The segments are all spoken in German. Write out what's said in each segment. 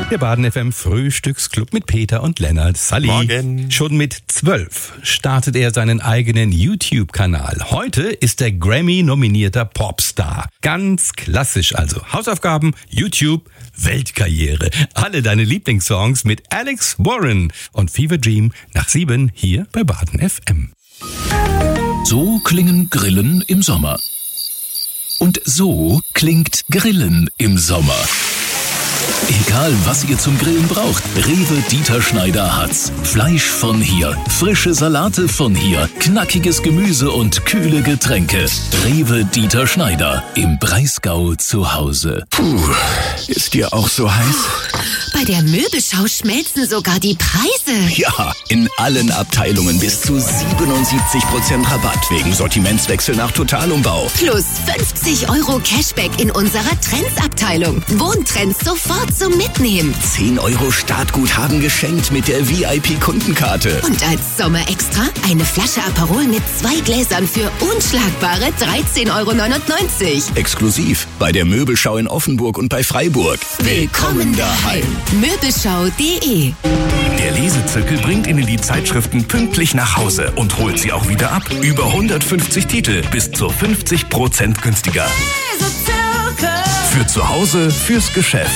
Der Baden FM Frühstücksclub mit Peter und Lennart. Salli. Morgen. Schon mit 12 startet er seinen eigenen YouTube-Kanal. Heute ist er Grammy-nominierter Popstar. Ganz klassisch also. Hausaufgaben, YouTube, Weltkarriere. Alle deine Lieblingssongs mit Alex Warren und Fever Dream nach 7 hier bei Baden FM. So klingen Grillen im Sommer. Und so klingt Grillen im Sommer. Egal, was ihr zum Grillen braucht, Rewe Dieter Schneider hat's. Fleisch von hier, frische Salate von hier, knackiges Gemüse und kühle Getränke. Rewe Dieter Schneider im Breisgau zu Hause. Puh, ist dir auch so heiß? Bei der Möbelschau schmelzen sogar die Preise. Ja, in allen Abteilungen bis zu 77% Rabatt wegen Sortimentswechsel nach Totalumbau. Plus 50 € Cashback in unserer Trends-Abteilung. Wohntrends sofort zum Mitnehmen. 10 € Startguthaben geschenkt mit der VIP-Kundenkarte. Und als Sommerextra eine Flasche Aperol mit 2 Gläsern für unschlagbare 13,99 €. Exklusiv bei der Möbelschau in Offenburg und bei Freiburg. Willkommen daheim. Möbelschau.de. Der Lesezirkel bringt Ihnen die Zeitschriften pünktlich nach Hause und holt sie auch wieder ab. Über 150 Titel bis zu 50% günstiger. Für zu Hause, fürs Geschäft.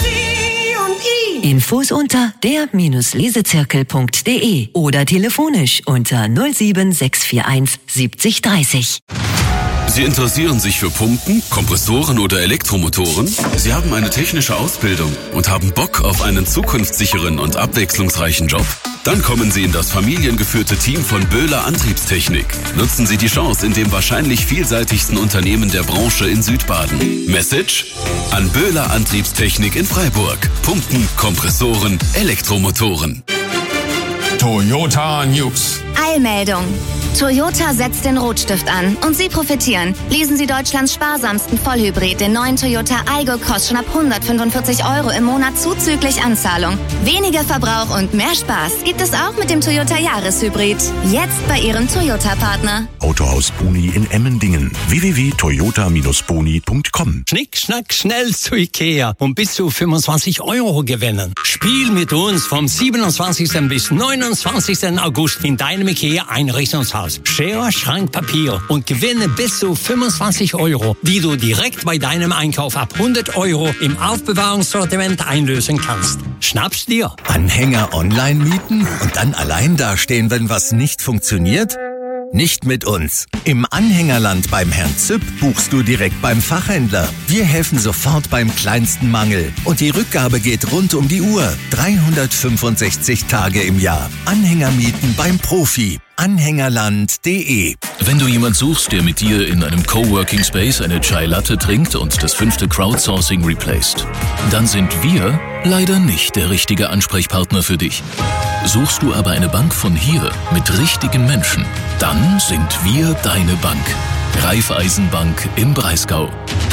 Infos unter der-lesezirkel.de oder telefonisch unter 07 641 70 30. Sie interessieren sich für Pumpen, Kompressoren oder Elektromotoren? Sie haben eine technische Ausbildung und haben Bock auf einen zukunftssicheren und abwechslungsreichen Job? Dann kommen Sie in das familiengeführte Team von Böhler Antriebstechnik. Nutzen Sie die Chance in dem wahrscheinlich vielseitigsten Unternehmen der Branche in Südbaden. Message? An Böhler Antriebstechnik in Freiburg. Pumpen, Kompressoren, Elektromotoren. Toyota News. Eilmeldung. Toyota setzt den Rotstift an und Sie profitieren. Lesen Sie Deutschlands sparsamsten Vollhybrid, den neuen Toyota Aygo, kostet schon ab 145 € im Monat zuzüglich Anzahlung. Weniger Verbrauch und mehr Spaß gibt es auch mit dem Toyota Jahreshybrid. Jetzt bei Ihrem Toyota-Partner. Autohaus Boni in Emmendingen. www.toyota-boni.com. Schnick, schnack, schnell zu Ikea und bis zu 25 € gewinnen. Spiel mit uns vom 27. bis 29. August in deinem Ikea-Einrichtungshaus. Schere, Schrank, Papier und gewinne bis zu 25 €, die du direkt bei deinem Einkauf ab 100 € im Aufbewahrungssortiment einlösen kannst. Schnapp's dir. Anhänger online mieten und dann allein dastehen, wenn was nicht funktioniert? Nicht mit uns. Im Anhängerland beim Herrn Züpp buchst du direkt beim Fachhändler. Wir helfen sofort beim kleinsten Mangel. Und die Rückgabe geht rund um die Uhr. 365 Tage im Jahr. Anhänger mieten beim Profi. Anhängerland.de. Wenn du jemand suchst, der mit dir in einem Coworking Space eine Chai Latte trinkt und das 5. Crowdsourcing replaced, dann sind wir leider nicht der richtige Ansprechpartner für dich. Suchst du aber eine Bank von hier mit richtigen Menschen, dann sind wir deine Bank. Raiffeisenbank im Breisgau.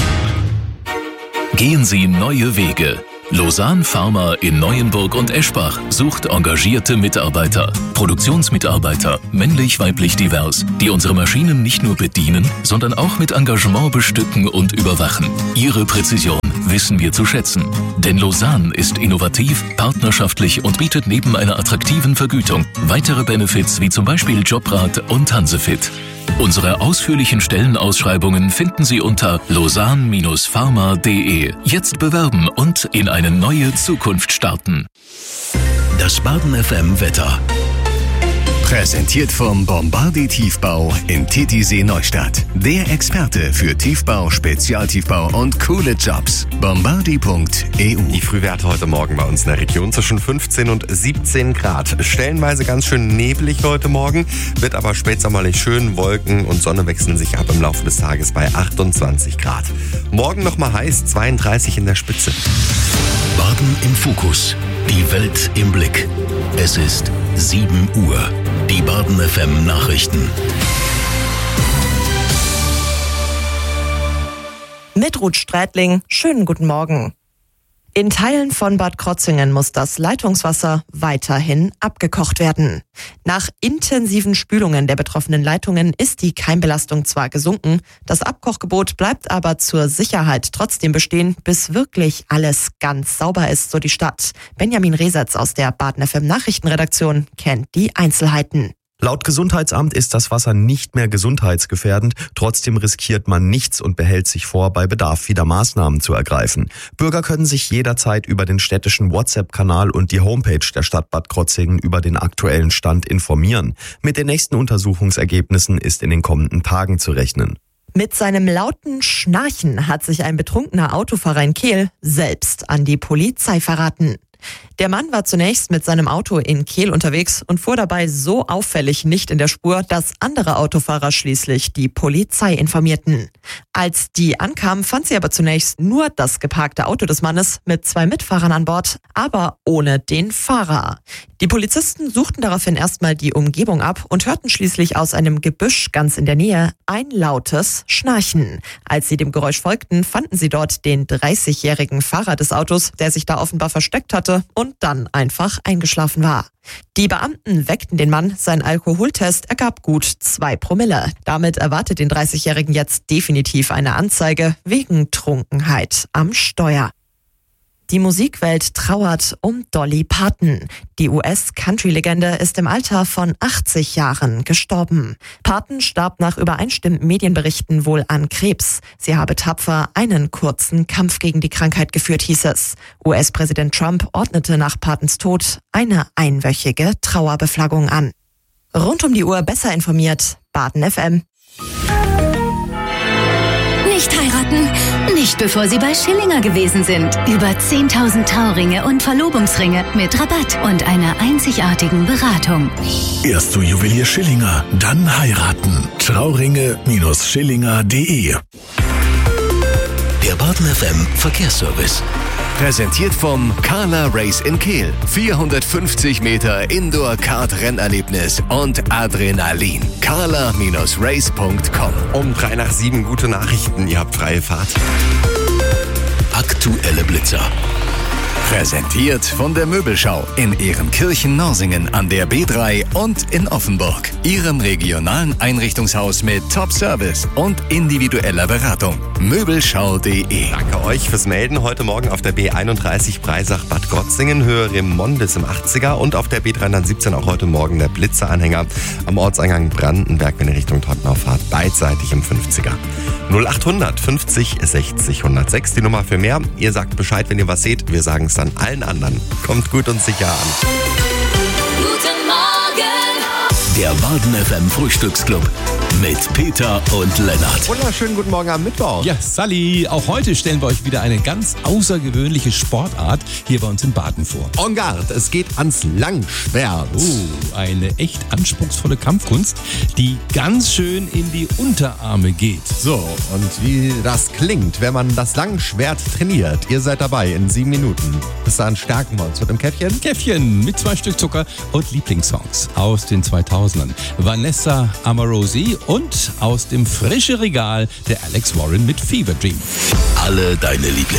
Gehen Sie neue Wege. Lausanne Pharma in Neuenburg und Eschbach sucht engagierte Mitarbeiter, Produktionsmitarbeiter, männlich, weiblich, divers, die unsere Maschinen nicht nur bedienen, sondern auch mit Engagement bestücken und überwachen. Ihre Präzision wissen wir zu schätzen. Denn Lausanne ist innovativ, partnerschaftlich und bietet neben einer attraktiven Vergütung weitere Benefits wie zum Beispiel Jobrat und Hansefit. Unsere ausführlichen Stellenausschreibungen finden Sie unter lausanne-pharma.de. Jetzt bewerben und in eine neue Zukunft starten. Das Baden FM Wetter. Präsentiert vom Bombardier Tiefbau in Titisee Neustadt. Der Experte für Tiefbau, Spezialtiefbau und coole Jobs. Bombardier.eu. Die Frühwerte heute Morgen bei uns in der Region zwischen 15 und 17 Grad. Stellenweise ganz schön neblig heute Morgen, wird aber spätsommerlich schön. Wolken und Sonne wechseln sich ab im Laufe des Tages bei 28 Grad. Morgen nochmal heiß, 32 in der Spitze. Baden im Fokus. Die Welt im Blick. Es ist 7 Uhr. Die Baden FM Nachrichten. Mit Ruth Strätling, schönen guten Morgen. In Teilen von Bad Krotzingen muss das Leitungswasser weiterhin abgekocht werden. Nach intensiven Spülungen der betroffenen Leitungen ist die Keimbelastung zwar gesunken, das Abkochgebot bleibt aber zur Sicherheit trotzdem bestehen, bis wirklich alles ganz sauber ist, so die Stadt. Benjamin Resetz aus der Baden FM Nachrichtenredaktion kennt die Einzelheiten. Laut Gesundheitsamt ist das Wasser nicht mehr gesundheitsgefährdend. Trotzdem riskiert man nichts und behält sich vor, bei Bedarf wieder Maßnahmen zu ergreifen. Bürger können sich jederzeit über den städtischen WhatsApp-Kanal und die Homepage der Stadt Bad Krotzingen über den aktuellen Stand informieren. Mit den nächsten Untersuchungsergebnissen ist in den kommenden Tagen zu rechnen. Mit seinem lauten Schnarchen hat sich ein betrunkener Autofahrer in Kehl selbst an die Polizei verraten. Der Mann war zunächst mit seinem Auto in Kehl unterwegs und fuhr dabei so auffällig nicht in der Spur, dass andere Autofahrer schließlich die Polizei informierten. Als die ankamen, fand sie aber zunächst nur das geparkte Auto des Mannes mit 2 Mitfahrern an Bord, aber ohne den Fahrer. Die Polizisten suchten daraufhin erstmal die Umgebung ab und hörten schließlich aus einem Gebüsch ganz in der Nähe ein lautes Schnarchen. Als sie dem Geräusch folgten, fanden sie dort den 30-jährigen Fahrer des Autos, der sich da offenbar versteckt hatte und dann einfach eingeschlafen war. Die Beamten weckten den Mann, sein Alkoholtest ergab gut 2 Promille. Damit erwartet den 30-Jährigen jetzt definitiv eine Anzeige wegen Trunkenheit am Steuer. Die Musikwelt trauert um Dolly Parton. Die US-Country-Legende ist im Alter von 80 Jahren gestorben. Parton starb nach übereinstimmenden Medienberichten wohl an Krebs. Sie habe tapfer einen kurzen Kampf gegen die Krankheit geführt, hieß es. US-Präsident Trump ordnete nach Partons Tod eine einwöchige Trauerbeflaggung an. Rund um die Uhr besser informiert, Baden FM. Nicht heiraten? Nicht bevor Sie bei Schillinger gewesen sind. Über 10.000 Trauringe und Verlobungsringe mit Rabatt und einer einzigartigen Beratung. Erst zu Juwelier Schillinger, dann heiraten. Trauringe-Schillinger.de. Der Baden FM Verkehrsservice. Präsentiert vom Carla Race in Kehl. 450 Meter Indoor-Kart-Rennerlebnis und Adrenalin. carla-race.com. Um 6:03 gute Nachrichten, ihr habt freie Fahrt. Aktuelle Blitzer. Präsentiert von der Möbelschau in Ehrenkirchen-Norsingen an der B3 und in Offenburg. Ihrem regionalen Einrichtungshaus mit Top-Service und individueller Beratung. Möbelschau.de. Danke euch fürs Melden. Heute Morgen auf der B31 Breisach Bad Krotzingen, Höhe Remondis im 80er und auf der B317 auch heute Morgen der Blitzeranhänger am Ortseingang Brandenberg, wenn ihr Richtung Tottenau fahrt, beidseitig im 50er. 0800 50 60 106, die Nummer für mehr. Ihr sagt Bescheid, wenn ihr was seht. Wir sagen es dann allen anderen. Kommt gut und sicher an. Guten Morgen! Der Baden FM Frühstücksclub mit Peter und Lennart. Wunderschönen guten Morgen am Mittwoch. Ja, Sally, auch heute stellen wir euch wieder eine ganz außergewöhnliche Sportart hier bei uns in Baden vor. En garde, es geht ans Langschwert. Eine echt anspruchsvolle Kampfkunst, die ganz schön in die Unterarme geht. So, und wie das klingt, wenn man das Langschwert trainiert. Ihr seid dabei in 7 Minuten. Bis dahin stärken wir uns mit dem Käffchen. Käffchen mit 2 Stück Zucker und Lieblingssongs aus den 2000ern. Vanessa Amorosi und aus dem frischen Regal der Alex Warren mit Fever Dream. Alle deine Lieblings